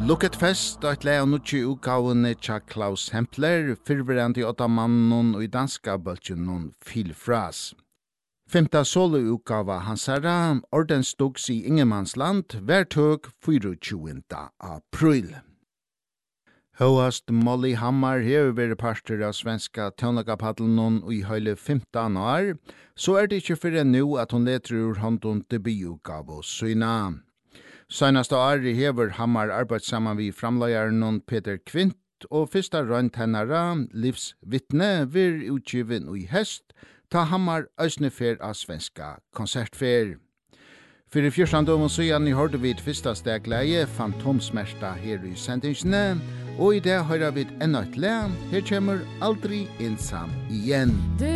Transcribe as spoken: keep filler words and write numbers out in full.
Look at fest, at lea nutje utgavene tja Klaus Hempler, fyrverandi åtta mannen og i danska bølgen Filfras. Femta solo-utgava hans herra, Ordensdogs i Ingemannsland, værtøk tjuende april. Høyast Molly Hammar hever vært parter av svenska tøvnagapaddelen i høyle femton år, så er det ikke for nu at hun leter ur hånden debututgave syna. Senast året hever Hammar arbeidssamman vi framløyeren Peter Kvint, og fyrsta rønt hennara, Livs Vittne, vir utgiven i hest, ta Hammar øsnefer av svenska konsertfer. For i fjørsand om og søyan i hørte vi et fyrsta stegleie, Fantomsmersta her i sendingsene, og i det høyre vi ennå et le, her kommer Aldri ensam igjen.